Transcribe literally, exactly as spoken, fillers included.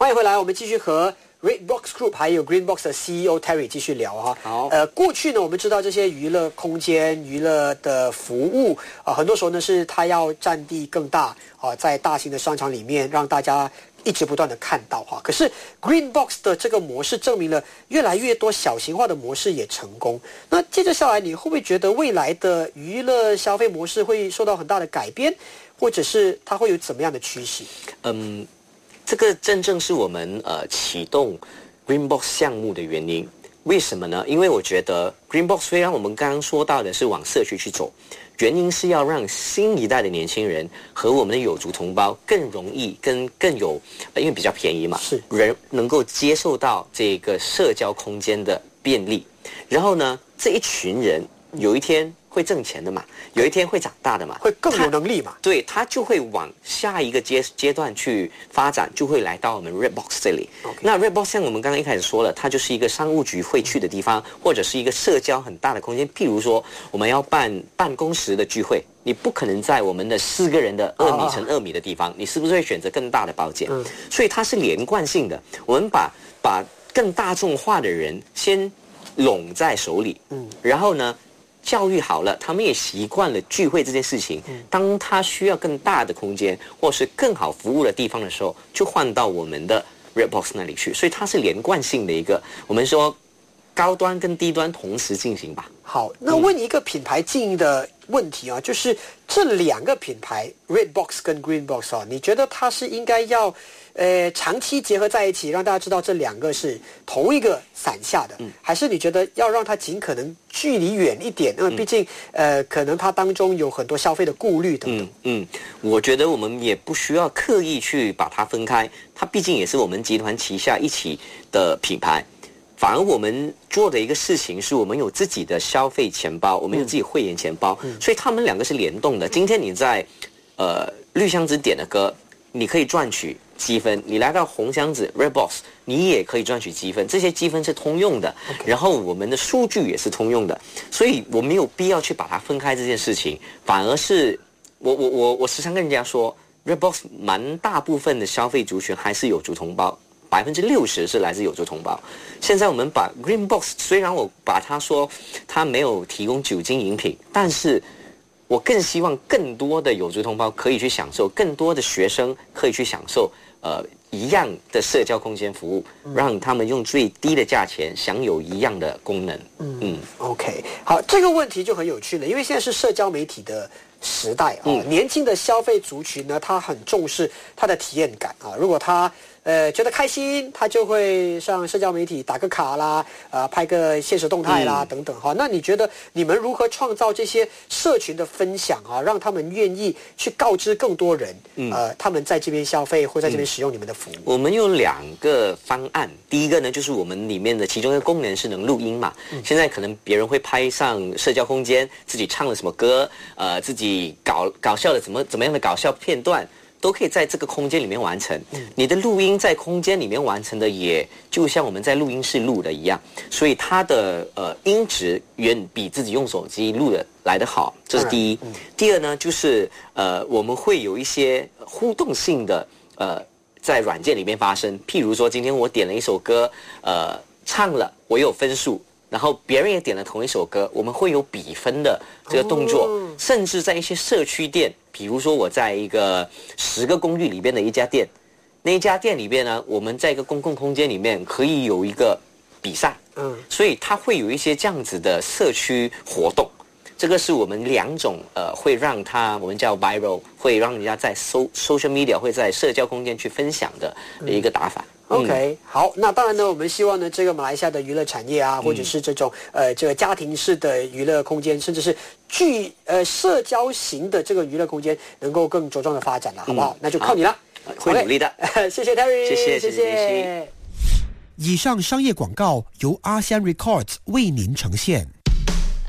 欢迎回来，我们继续和 Redbox Group 还有 Greenbox 的 C E O Terry 继续聊哈。 好， 呃，过去呢，我们知道这些娱乐空间、娱乐的服务啊、呃，很多时候呢是它要占地更大啊、呃，在大型的商场里面让大家一直不断的看到哈。可是 Greenbox 的这个模式证明了越来越多小型化的模式也成功。那接着下来，你会不会觉得未来的娱乐消费模式会受到很大的改变，或者是它会有怎么样的趋势？ 嗯。这个真正是我们呃启动 Greenbox 项目的原因。为什么呢？因为我觉得 Greenbox 虽然我们刚刚说到的是往社区去走，原因是要让新一代的年轻人和我们的有族同胞更容易、跟更有，呃、因为比较便宜嘛， 是人能够接受到这个社交空间的便利。然后呢，这一群人有一天会挣钱的嘛，有一天会长大的嘛， 会更有能力嘛， 对，他就会往下一个阶阶段去发展，就会来到我们 Redbox 这里。Okay. 那 Redbox 像我们刚刚一开始说了，它就是一个商务局会去的地方，或者是一个社交很大的空间。譬如说，我们要办办公室的聚会，你不可能在我们的四个人的二米乘二米的地方， oh. 你是不是会选择更大的包间？嗯，所以它是连贯性的。我们把把更大众化的人先拢在手里，嗯，然后呢，教育好了，他们也习惯了聚会这件事情。当他需要更大的空间或是更好服务的地方的时候，就换到我们的 Redbox 那里去。所以它是连贯性的一个，我们说高端跟低端同时进行吧。 好，那问一个品牌经营的问题啊，嗯、就是这两个品牌 Redbox 跟 Greenbox 啊，你觉得它是应该要呃长期结合在一起，让大家知道这两个是同一个伞下的，嗯、还是你觉得要让它尽可能距离远一点？因为毕竟、嗯、呃，可能它当中有很多消费的顾虑等等。 嗯嗯，我觉得我们也不需要刻意去把它分开，它毕竟也是我们集团旗下一起的品牌。反而我们做的一个事情是我们有自己的消费钱包，我们有自己会员钱包，嗯、所以他们两个是联动的。今天你在呃绿箱子点的歌，你可以赚取积分；你来到红箱子 Redbox， 你也可以赚取积分。这些积分是通用的， okay. 然后我们的数据也是通用的，所以我没有必要去把它分开这件事情。反而是我我我我时常跟人家说 ，Redbox 蛮大部分的消费族群还是有族同胞。百分之六十是来自有族同胞。现在我们把 Greenbox， 虽然我把它说它没有提供酒精饮品，但是我更希望更多的有族同胞可以去享受，更多的学生可以去享受呃一样的社交空间服务，嗯、让他们用最低的价钱享有一样的功能。 嗯嗯 ，OK， 好，这个问题就很有趣了，因为现在是社交媒体的时代啊，嗯、年轻的消费族群呢，他很重视他的体验感啊，如果他呃，觉得开心，他就会上社交媒体打个卡啦，呃，拍个现实动态啦，嗯、等等哈。那你觉得你们如何创造这些社群的分享啊，让他们愿意去告知更多人，嗯、呃，他们在这边消费或在这边使用你们的服务？ 嗯、我们有两个方案，第一个呢，就是我们里面的其中一个功能是能录音嘛。嗯、现在可能别人会拍上社交空间，自己唱了什么歌，呃，自己搞搞笑的怎么怎么样的搞笑片段。都可以在这个空间里面完成。嗯、你的录音在空间里面完成的，也就像我们在录音室录的一样，所以它的呃音质远比自己用手机录的来得好，这是第一。嗯、第二呢，就是呃我们会有一些互动性的呃在软件里面发生，譬如说今天我点了一首歌，呃唱了，我有分数。然后别人也点了同一首歌，我们会有比分的这个动作，哦、甚至在一些社区店，比如说我在一个十个公寓里边的一家店，那一家店里边呢，我们在一个公共空间里面可以有一个比赛，嗯，所以它会有一些这样子的社区活动，这个是我们两种呃会让它我们叫 viral， 会让人家在 so, social media 会在社交空间去分享的一个打法。嗯 OK， 好，那当然呢，我们希望呢，这个马来西亚的娱乐产业啊，或者是这种呃这个家庭式的娱乐空间，甚至是具呃社交型的这个娱乐空间，能够更茁壮的发展了，好不好？嗯、那就靠你了， 会努力的。 Okay, 谢谢 Terry， 谢谢谢谢。 以上商业广告由阿香 Records 为您呈现。